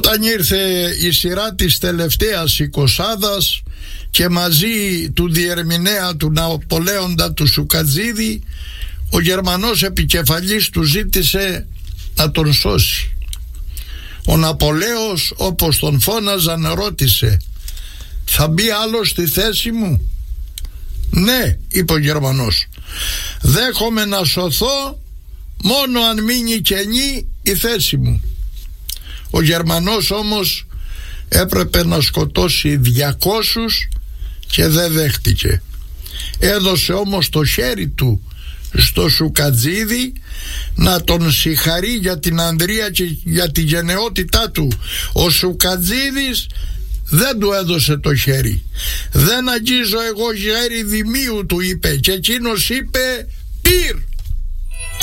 Όταν ήρθε η σειρά της τελευταίας εικοσάδας και μαζί του διερμηνέα του Ναπολέοντα του Σουκατζίδη, ο Γερμανός επικεφαλής του ζήτησε να τον σώσει. Ο Ναπολέος, όπως τον φώναζαν, ρώτησε: «Θα μπει άλλο στη θέση μου?» «Ναι», είπε ο Γερμανός, «δέχομαι να σωθώ μόνο αν μείνει κενή η θέση μου». Ο Γερμανός όμως έπρεπε να σκοτώσει 200 και δεν δέχτηκε. Έδωσε όμως το χέρι του στο Σουκατζίδη να τον συγχαρεί για την ανδρεία και για τη γενναιότητά του. Ο Σουκατζίδης δεν του έδωσε το χέρι. «Δεν αγγίζω εγώ χέρι δημίου», του είπε, και εκείνος είπε «πυρ».